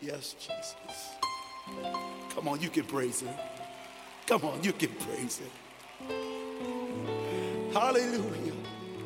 Yes, Jesus. Come on, you can praise him. Come on, you can praise him. Hallelujah.